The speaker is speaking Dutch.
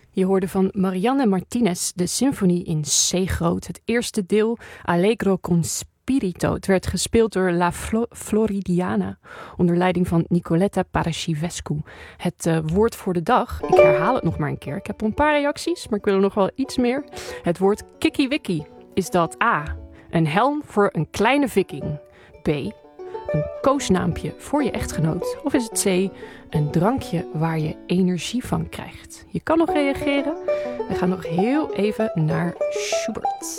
Je hoorde van Marianne Martinez de symfonie in C groot. Het eerste deel, Allegro con spirito. Het werd gespeeld door La Floridiana onder leiding van Nicoletta Paraschivescu. Het woord voor de dag, ik herhaal het nog maar een keer. Ik heb een paar reacties, maar ik wil er nog wel iets meer. Het woord kikkiwikkie. Is dat A, een helm voor een kleine viking? B, een koosnaampje voor je echtgenoot? Of is het C, een drankje waar je energie van krijgt? Je kan nog reageren. We gaan nog heel even naar Schubert.